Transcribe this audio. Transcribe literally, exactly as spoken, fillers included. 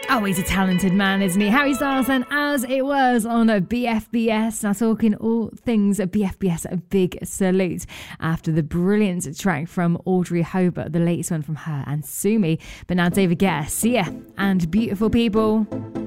Oh, he's a talented man, isn't he? Harry Styles, and as it was on a B F B S. Now, talking all things B F B S, a big salute after the brilliant track from Audrey Hobart, the latest one from her and Sumi. But now, David Guetta, Sia, and Beautiful People.